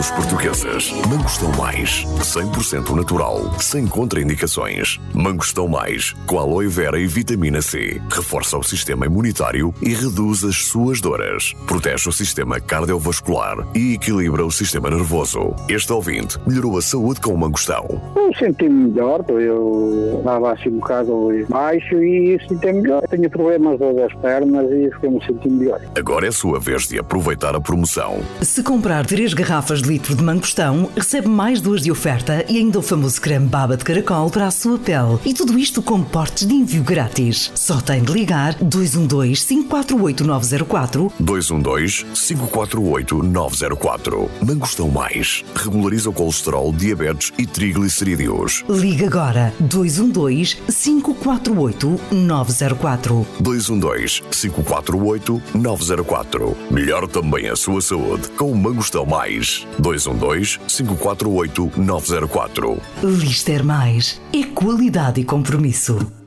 dos portugueses. Mangostão Mais, 100% natural, sem contraindicações. Mangostão Mais, com aloe vera e vitamina C. Reforça o sistema imunitário e reduz as suas dores. Protege o sistema cardiovascular e equilibra o sistema nervoso. Este ouvinte melhorou a saúde com o mangostão. Eu senti-me melhor, eu estava assim um bocado baixo e senti-me melhor. Tenho problemas das pernas e fiquei-me sentindo melhor. Agora é a sua vez de aproveitar a promoção. Se comprar 3 garrafas de litro de mangostão, recebe mais 2 de oferta e ainda o famoso creme baba de caracol para a sua pele. E tudo isto com portes de envio grátis. Só tem de ligar 212-548-904. 212-548-904. Mangostão Mais. Regulariza o colesterol, diabetes e triglicerídeos. Liga agora 212-548-904. 212-548-904. Melhor também a sua saúde com o Mangostão Mais. 212-548-904. Lister Mais é qualidade e compromisso.